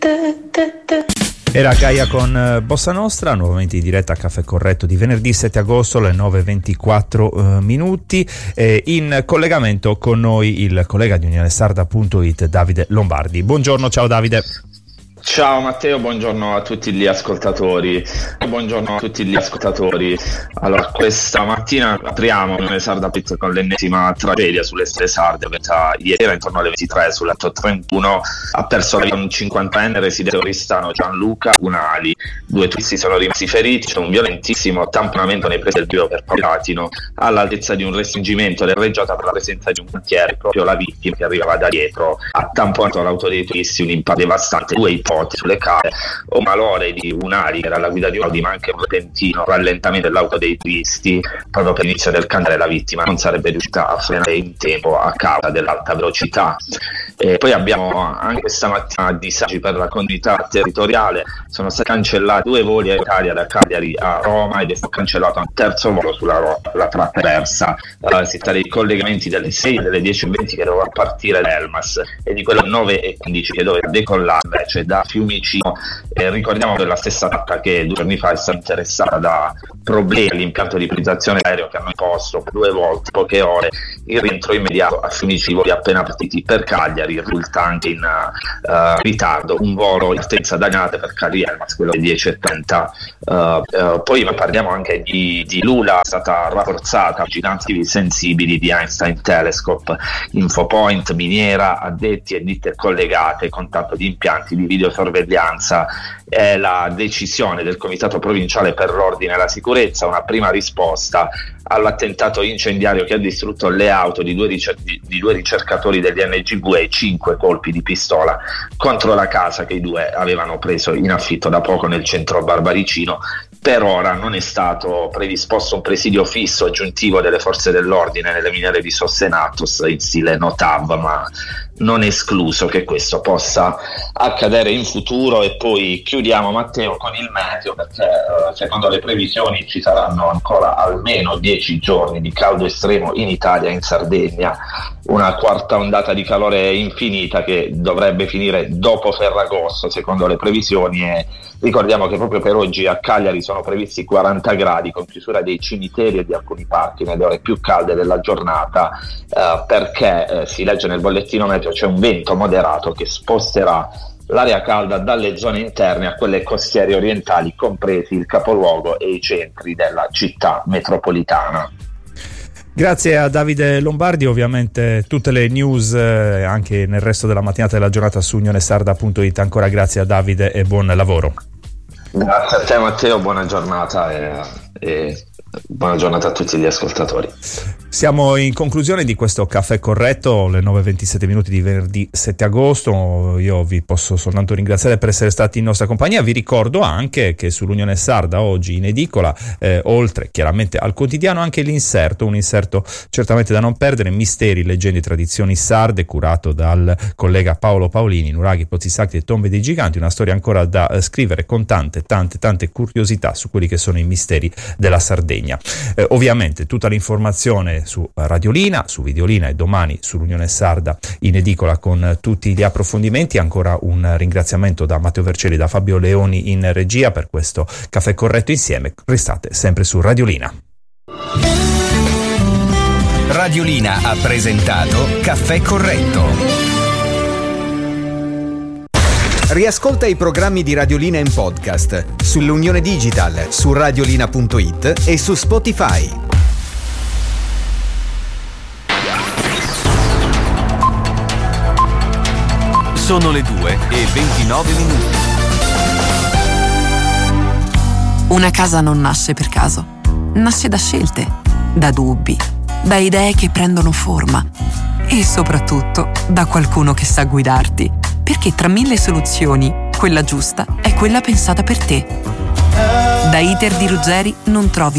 Era Gaia con Bossa Nostra, nuovamente in diretta a Caffè Corretto di venerdì 7 agosto alle 9:24 minuti. In collegamento con noi il collega di unionesarda.it Davide Lombardi. Buongiorno, ciao Davide. Ciao Matteo, buongiorno a tutti gli ascoltatori. Allora, questa mattina apriamo Sarda.it con l'ennesima tragedia sulle strade sarde. Ieri intorno alle 23 sull'831 ha perso la vita un 50enne residente oristano, Gianluca Unali. 2 turisti sono rimasti feriti. C'è un violentissimo tamponamento nei pressi del Pio per Platino all'altezza di un restringimento dell'reggiata per la presenza di un cantiere. Proprio la vittima che arrivava da dietro ha tamponato l'auto dei turisti, un impatto devastante, 2 ipotesi sulle case, un malore di Unali che era alla guida di un Audi, ma anche un repentino rallentamento dell'auto dei turisti. Proprio per l'inizio del cantiere la vittima non sarebbe riuscita a frenare in tempo a causa dell'alta velocità. Poi abbiamo anche questa mattina disagi per la continuità territoriale. Sono stati cancellati 2 voli aerei da Cagliari a Roma ed è stato cancellato un terzo volo sulla rotta, la tratta persa. Si tratta dei collegamenti delle 6 e delle 10:20 che doveva partire da Elmas e di quelle 9:15 che doveva decollare invece da Fiumicino. Ricordiamo che la stessa tratta che 2 giorni fa è stata interessata da problemi all'impianto di priorizzazione aereo che hanno imposto per 2 volte, poche ore, il rientro immediato a Fiumicino appena partiti per Cagliari. Risulta anche in ritardo un volo in partenza da Nate per Cagliari, quello alle 10:30. Poi parliamo anche di Lula, è stata rafforzata vigilanti sensibili di Einstein Telescope, Infopoint, miniera, addetti e ditte collegate, contatto di impianti di videosorveglianza. È la decisione del Comitato Provinciale per l'Ordine e la Sicurezza, una prima risposta all'attentato incendiario che ha distrutto le auto di 2 ricercatori dell'INGV e 5 colpi di pistola contro la casa che i 2 avevano preso in affitto da poco nel centro Barbaricino. Per ora non è stato predisposto un presidio fisso aggiuntivo delle forze dell'ordine nelle miniere di Sossenatus in stile Notav, ma non è escluso che questo possa accadere in futuro. E poi chiudiamo, Matteo, con il meteo, perché secondo le previsioni ci saranno ancora almeno 10 giorni di caldo estremo in Italia e in Sardegna, una quarta ondata di calore infinita che dovrebbe finire dopo Ferragosto secondo le previsioni. E ricordiamo che proprio per oggi a Cagliari sono previsti 40 gradi con chiusura dei cimiteri e di alcuni parchi nelle ore più calde della giornata, perché si legge nel bollettino meteo c'è un vento moderato che sposterà l'aria calda dalle zone interne a quelle costiere orientali, compresi il capoluogo e i centri della città metropolitana. Grazie a Davide Lombardi. Ovviamente tutte le news anche nel resto della mattinata della giornata su unionesarda.it. Ancora grazie a Davide e buon lavoro. Grazie a te Matteo, buona giornata e buona giornata a tutti gli ascoltatori. Siamo in conclusione di questo Caffè Corretto, le 9:27 minuti di venerdì 7 agosto. Io vi posso soltanto ringraziare per essere stati in nostra compagnia. Vi ricordo anche che sull'Unione Sarda oggi in edicola, oltre chiaramente al quotidiano, anche l'inserto, un inserto certamente da non perdere, Misteri, leggende e tradizioni sarde, curato dal collega Paolo Paolini, Nuraghi, Pozzi Sacri e Tombe dei Giganti, una storia ancora da scrivere con tante curiosità su quelli che sono i misteri della Sardegna. Ovviamente tutta l'informazione su Radiolina, su Videolina e domani sull'Unione Sarda in edicola con tutti gli approfondimenti. Ancora un ringraziamento da Matteo Vercelli e da Fabio Leoni in regia per questo Caffè Corretto insieme. Restate sempre su Radiolina. Radiolina ha presentato Caffè Corretto. Riascolta i programmi di Radiolina in podcast sull'Unione Digital, su radiolina.it e su Spotify. Sono le 2:29 minuti. Una casa non nasce per caso, nasce da scelte, da dubbi, da idee che prendono forma e soprattutto da qualcuno che sa guidarti, perché tra 1000 soluzioni, quella giusta è quella pensata per te. Da Iter di Ruggeri non trovi